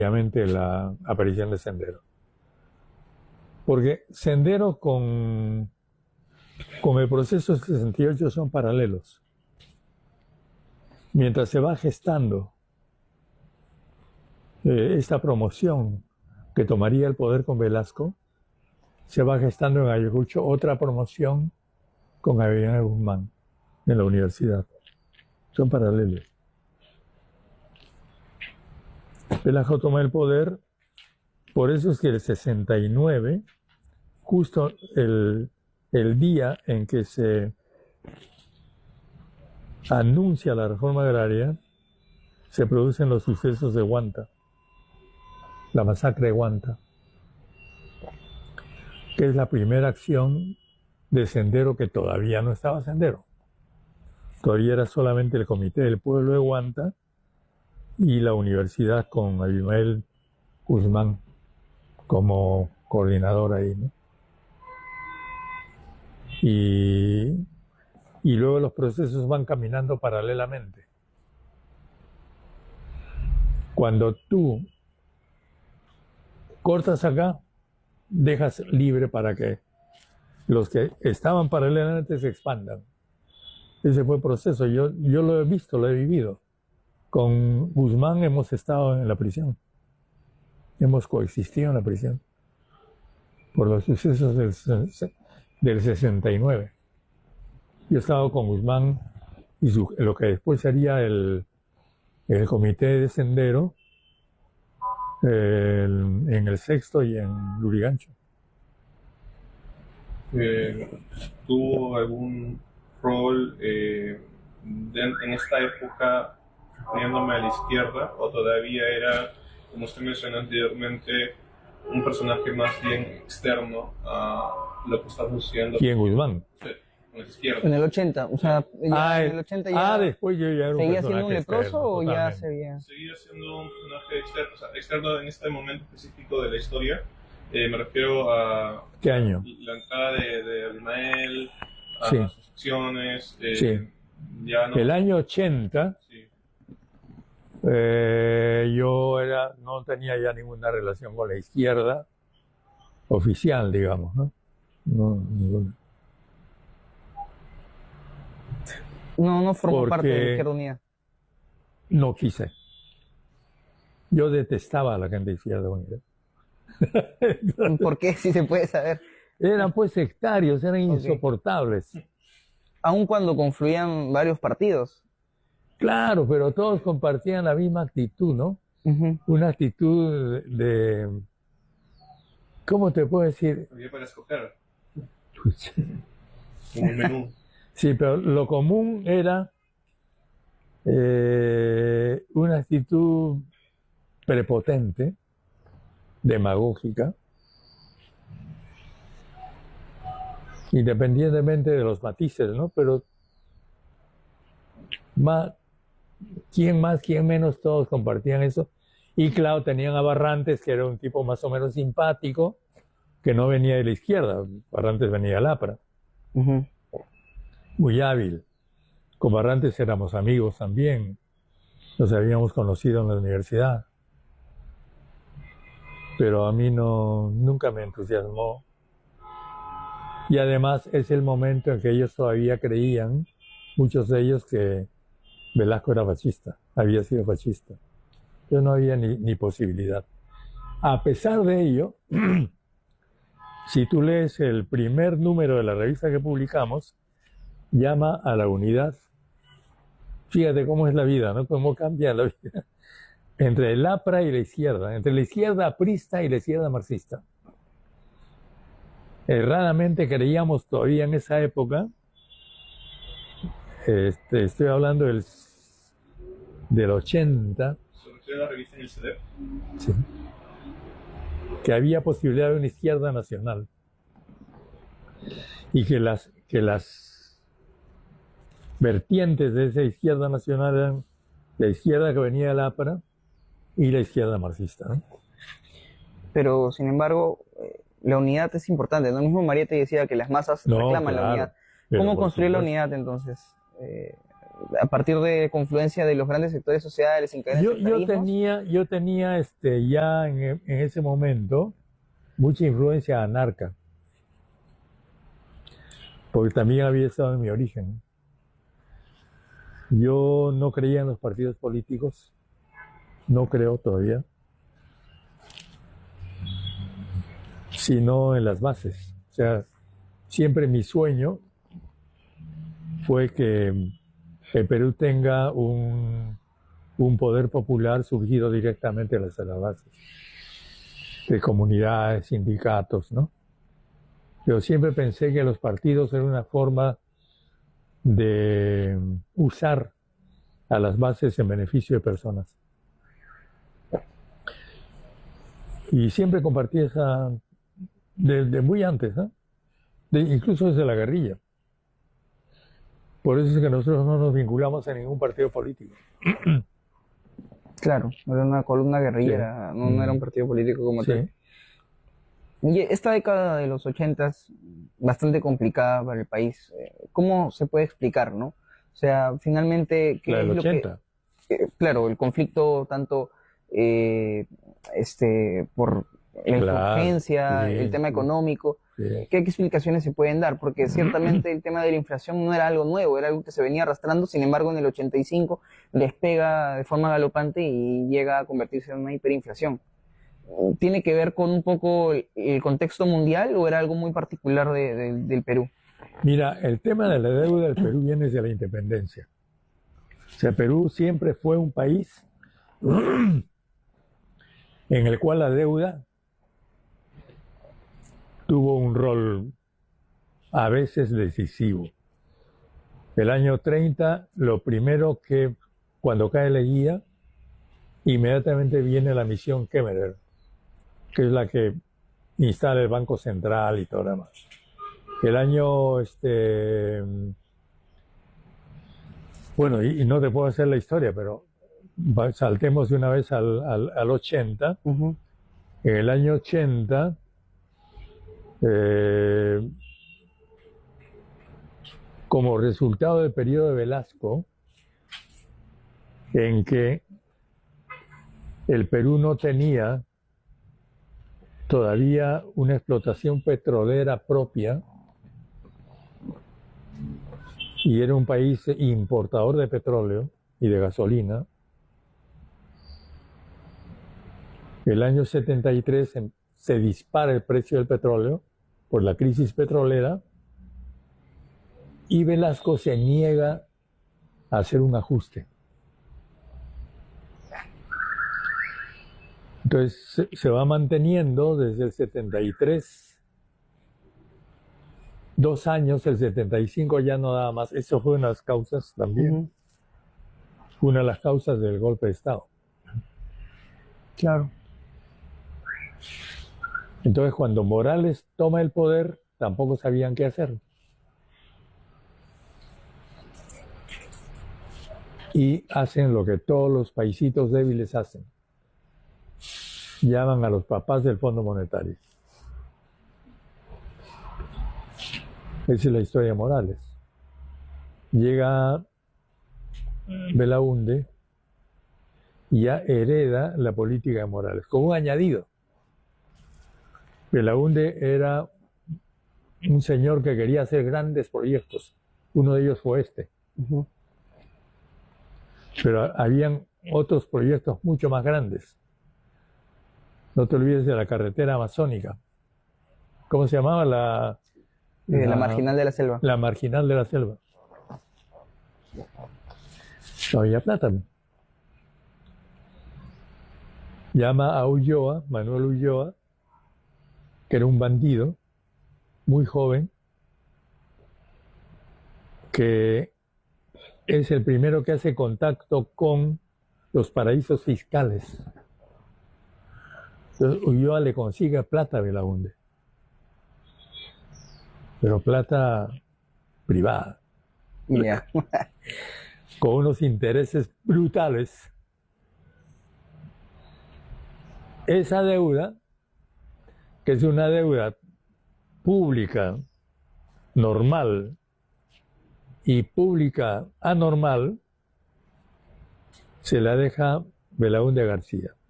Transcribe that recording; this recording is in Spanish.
obviamente la aparición de Sendero. Porque Sendero con el proceso 68 son paralelos. Mientras se va gestando esta promoción que tomaría el poder con Velasco, se va gestando en Ayacucho otra promoción con Avellaneda Guzmán en la universidad. Son paralelos. Velasco toma el poder, por eso es que el 69, justo el día en que se anuncia la reforma agraria, se producen los sucesos de Huanta, la masacre de Huanta, que es la primera acción de Sendero, que todavía no estaba Sendero. Todavía era solamente el Comité del Pueblo de Huanta y la universidad con Abimael Guzmán como coordinador ahí, ¿no? Y luego los procesos van caminando paralelamente. Cuando tú cortas acá, dejas libre para que los que estaban paralelamente se expandan. Ese fue el proceso. Yo lo he visto, lo he vivido. Con Guzmán hemos estado en la prisión. Hemos coexistido en la prisión por los sucesos del 69. Yo he estado con Guzmán y lo que después sería el comité de Sendero en el Sexto y en Lurigancho. ¿Tuvo algún rol en esta época poniéndome a la izquierda, o todavía era, como usted mencionó anteriormente, un personaje más bien externo a lo que está sucediendo? ¿Quién, Guzmán? Sí, con la izquierda. En el 80, o sea, ya en el 80 ya... después yo ya era un ¿Seguía siendo un personaje leproso o ya totalmente. se veía? Seguía siendo un personaje externo, o sea, externo en este momento específico de la historia. Me refiero a ¿Qué año? la entrada de Abimael, a Sí. sus acciones. Sí. Ya no, El año 80, sí. yo no tenía ya ninguna relación con la izquierda oficial, digamos, ¿no? No, ninguna. No formó parte de la Porque Izquierda Unida. no quise. Yo detestaba a la gente de Izquierda Unida. ¿Por qué? Si se puede saber. Eran pues sectarios, eran insoportables. Aun cuando confluían varios partidos. Claro, pero todos compartían la misma actitud, ¿no? Ujú. Una actitud de... ¿Cómo te puedo decir? Había para escoger como un menú. Sí, pero lo común era una actitud prepotente, demagógica, independientemente de los matices, ¿no? Pero quién más, quién menos, todos compartían eso. Y claro, tenían a Barrantes, que era un tipo más o menos simpático, que no venía de la izquierda. Barrantes venía del APRA. Ujú. Muy hábil. Con Barrantes éramos amigos también. Nos habíamos conocido en la universidad. Pero a mí nunca me entusiasmó. Y además es el momento en que ellos todavía creían, muchos de ellos, que Velasco era fascista, había sido fascista. Yo no había ni posibilidad. A pesar de ello, si tú lees el primer número de la revista que publicamos, llama a la unidad. Fíjate cómo es la vida, ¿no? Cómo cambia la vida. Entre el APRA y la izquierda, entre la izquierda aprista y la izquierda marxista. Erradamente creíamos todavía en esa época, estoy hablando del 80, ¿Se refiere a la revista en el CD? sí, que había posibilidad de una izquierda nacional y que las vertientes de esa izquierda nacional eran la izquierda que venía del APRA y la izquierda marxista, ¿no? Pero, sin embargo, la unidad es importante, ¿no? El mismo Mariette decía que las masas reclaman la claro, unidad. pero ¿Cómo por construir la supuesto. unidad, entonces? a partir de confluencia de los grandes sectores sociales, en cadenas de Yo tenía ya en ese momento mucha influencia anarca, porque también había estado en mi origen. Yo no creía en los partidos políticos, no creo todavía, sino en las bases. O sea, siempre mi sueño fue que el Perú tenga un poder popular surgido directamente desde las bases, de comunidades, sindicatos, ¿no? Pero siempre pensé que los partidos eran una forma de usar a las bases en beneficio de personas. Y siempre compartí esa, de muy antes, ¿no? Incluso desde la guerrilla. Por eso es que nosotros no nos vinculamos a ningún partido político. Claro, era una columna guerrillera, Sí. no era un partido político como tal. Sí. Y esta década de los 80s, bastante complicada para el país, ¿cómo se puede explicar, no? O sea, finalmente, ¿qué La es del lo 80. claro, el conflicto tanto por la Claro, insurgencia, el sí, tema sí, económico, sí. ¿qué explicaciones se pueden dar? Porque ciertamente el tema de la inflación no era algo nuevo, era algo que se venía arrastrando, sin embargo en el 85 despega de forma galopante y llega a convertirse en una hiperinflación. ¿Tiene que ver con un poco el contexto mundial o era algo muy particular del Perú? Mira, el tema de la deuda del Perú viene desde la independencia. O sea, Perú siempre fue un país en el cual la deuda tuvo un rol a veces decisivo. El año 30, lo primero que, cuando cae la guía, inmediatamente viene la misión Kemmerer, que es la que instala el Banco Central y todo lo demás. El año, bueno, y no te puedo hacer la historia, pero saltemos de una vez al 80. Uh-huh. En el año 80, como resultado del periodo de Velasco, en que el Perú no tenía todavía una explotación petrolera propia y era un país importador de petróleo y de gasolina. El año 73 se dispara el precio del petróleo por la crisis petrolera y Velasco se niega a hacer un ajuste. Entonces se va manteniendo desde el 73, 2 años, el 75 ya no daba más. Eso fue una de las causas también. Uh-huh. Fue una de las causas del golpe de Estado. Claro. Entonces cuando Morales toma el poder, tampoco sabían qué hacer. Y hacen lo que todos los paisitos débiles hacen. Llaman a los papás del Fondo Monetario. Esa es la historia de Morales. Llega Belaúnde y ya hereda la política de Morales, con un añadido. Belaúnde era un señor que quería hacer grandes proyectos. Uno de ellos fue este. Uh-huh. Pero habían otros proyectos mucho más grandes. No te olvides de la carretera amazónica. ¿Cómo se llamaba? La Marginal de la Selva. La Marginal de la Selva. No había plata. Llama a Ulloa, Manuel Ulloa, que era un bandido, muy joven, que es el primero que hace contacto con los paraísos fiscales. Entonces Ulloa le consigue plata a Belaúnde, pero plata privada, Yeah. con unos intereses brutales. Esa deuda, que es una deuda pública, normal, y pública anormal se la deja Belaúnde García.